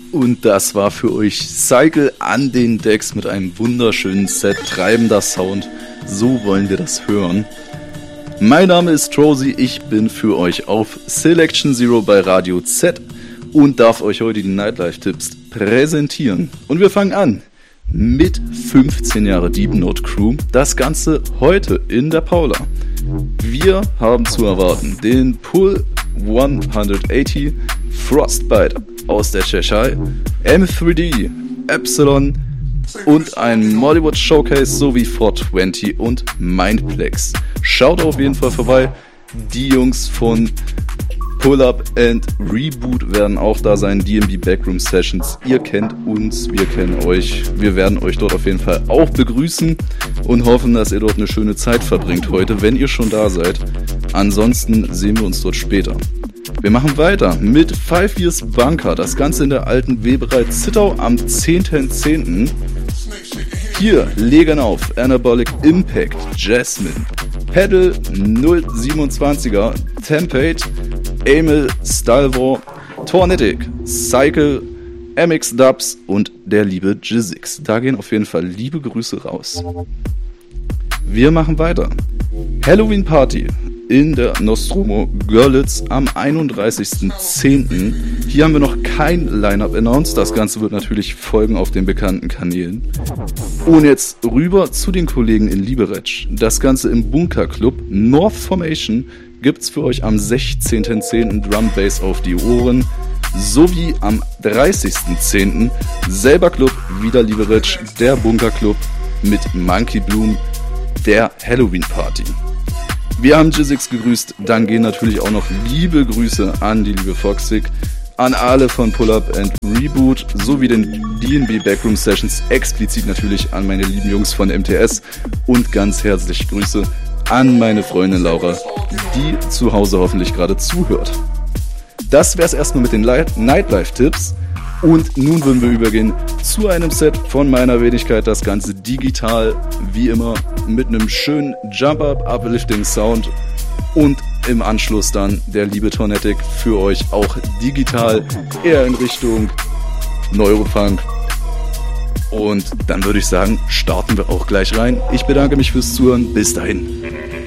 Und das war für euch Cycle an den Decks mit einem wunderschönen Set, treibender Sound. So wollen wir das hören. Mein Name ist Trozy, ich bin für euch auf Selection Zero bei Radio Z und darf euch heute die Nightlife-Tipps präsentieren. Und wir fangen an mit 15 Jahre Deep Note Crew. Das Ganze heute in der Paula. Wir haben zu erwarten den Pull 180 Frostbite aus der Cheshire, M3D, Epsilon und ein Mollywood Showcase sowie 420 und Mindplex. Schaut auf jeden Fall vorbei. Die Jungs von Pull Up and Reboot werden auch da sein. DNB Backroom Sessions. Ihr kennt uns, wir kennen euch. Wir werden euch dort auf jeden Fall auch begrüßen und hoffen, dass ihr dort eine schöne Zeit verbringt heute, wenn ihr schon da seid. Ansonsten sehen wir uns dort später. Wir machen weiter mit 5 Years Bunker. Das Ganze in der alten Weberei Zittau am 10.10. Hier legen auf Anabolic Impact, Jasmine, Pedal 027er, Tempate, Amel, Stylevor, Tornadic, Cycle, MX Dubs und der liebe Jizzix. Da gehen auf jeden Fall liebe Grüße raus. Wir machen weiter. Halloween Party in der Nostromo Görlitz am 31.10. Hier haben wir noch kein Line-Up announced. Das Ganze wird natürlich folgen auf den bekannten Kanälen. Und jetzt rüber zu den Kollegen in Liberec. Das Ganze im Bunker Club North Formation gibt's für euch am 16.10. Drum Bass auf die Ohren. Sowie am 30.10. selber Club, wieder Liberec, der Bunker Club mit Monkey Bloom, der Halloween Party. Wir haben Jizzix gegrüßt, dann gehen natürlich auch noch liebe Grüße an die liebe Foxig, an alle von Pull Up and Reboot, sowie den DNB Backroom Sessions, explizit natürlich an meine lieben Jungs von MTS und ganz herzliche Grüße an meine Freundin Laura, die zu Hause hoffentlich gerade zuhört. Das wär's erstmal mit den Nightlife-Tipps. Und nun würden wir übergehen zu einem Set von meiner Wenigkeit, das Ganze digital, wie immer, mit einem schönen Jump-Up, Uplifting Sound und im Anschluss dann der liebe Tornadic für euch auch digital, eher in Richtung Neuropunk. Und dann würde ich sagen, starten wir auch gleich rein. Ich bedanke mich fürs Zuhören, bis dahin.